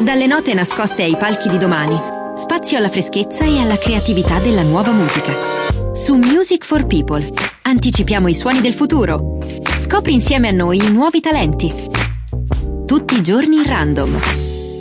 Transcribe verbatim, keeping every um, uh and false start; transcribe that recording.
Dalle note nascoste ai palchi di domani, spazio alla freschezza e alla creatività della nuova musica. Su Music for People anticipiamo i suoni del futuro. Scopri insieme a noi i nuovi talenti. Tutti i giorni in random.